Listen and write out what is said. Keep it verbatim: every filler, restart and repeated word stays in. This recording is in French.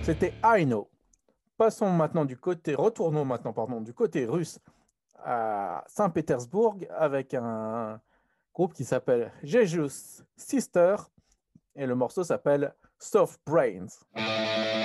C'était I Know. Passons maintenant du côté, retournons maintenant, pardon, du côté russe à Saint-Pétersbourg avec un groupe qui s'appelle Jesus Sister et le morceau s'appelle Soft Brains.